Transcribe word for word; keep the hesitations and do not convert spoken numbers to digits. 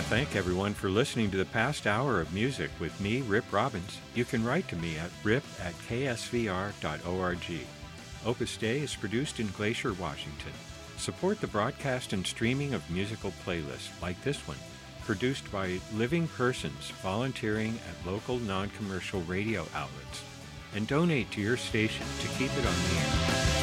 thank everyone for listening to the past hour of music with me, Rip Robbins. You can write to me at rip at k s v r dot org. Opus Dei is produced in Glacier, Washington. Support the broadcast and streaming of musical playlists like this one, produced by living persons volunteering at local non-commercial radio outlets. And donate to your station to keep it on the air.